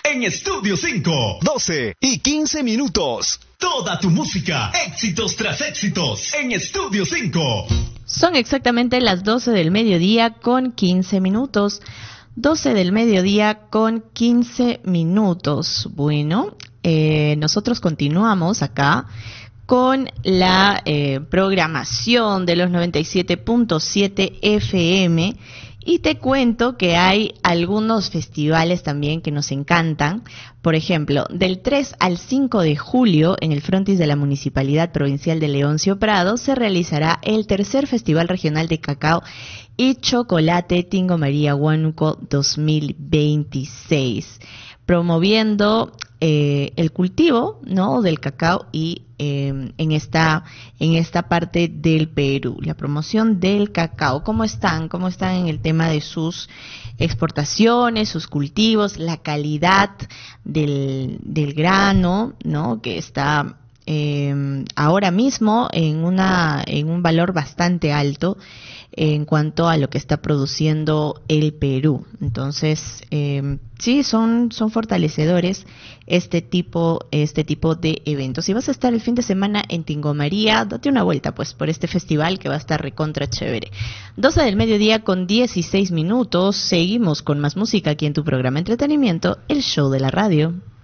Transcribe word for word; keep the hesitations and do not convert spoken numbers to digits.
en Estudio cinco. doce y quince minutos. Toda tu música, éxitos tras éxitos, en Estudio cinco. Son exactamente las doce del mediodía con quince minutos. doce del mediodía con quince minutos. Bueno, eh, nosotros continuamos acá con la eh, programación de los noventa y siete punto siete F M. Y te cuento que hay algunos festivales también que nos encantan. Por ejemplo, del tres al cinco de julio, en el frontis de la Municipalidad Provincial de Leoncio Prado, se realizará el tercer Festival Regional de Cacao y Chocolate Tingo María Huánuco dos mil veintiséis, promoviendo eh, el cultivo, ¿no?, del cacao y eh, en esta en esta parte del Perú, la promoción del cacao. ¿Cómo están? ¿Cómo están en el tema de sus exportaciones, sus cultivos, la calidad del, del grano, ¿no?, que está eh, ahora mismo en una en un valor bastante alto en cuanto a lo que está produciendo el Perú? Entonces, eh, sí, son, son fortalecedores este tipo, este tipo de eventos. Si vas a estar el fin de semana en Tingo María, date una vuelta pues por este festival que va a estar recontra chévere. doce del mediodía con dieciséis minutos. Seguimos con más música aquí en tu programa Entretenimiento, el show de la radio.